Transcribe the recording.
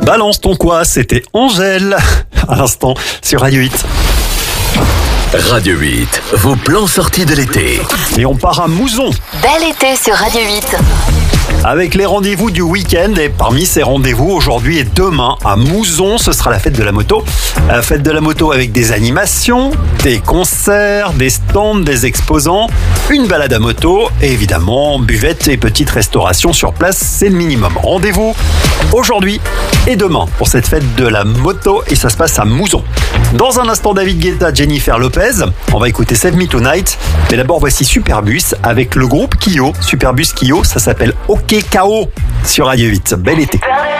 Balance ton quoi, c'était Angèle, à l'instant sur Radio 8. Radio 8, vos plans sortis de l'été. Et on part à Mouzon. Bel été sur Radio 8. Avec les rendez-vous du week-end, et parmi ces rendez-vous, aujourd'hui et demain, à Mouzon, ce sera la fête de la moto. La fête de la moto avec des animations, des concerts, des stands, des exposants, une balade à moto, et évidemment, buvette et petite restauration sur place, c'est le minimum. Rendez-vous aujourd'hui et demain pour cette fête de la moto, et ça se passe à Mouzon. Dans un instant, David Guetta, Jennifer Lopez, on va écouter Save Me Tonight, mais d'abord voici Superbus avec le groupe Kyo. Superbus Kyo, ça s'appelle OK KO sur Radio 8. Bel été.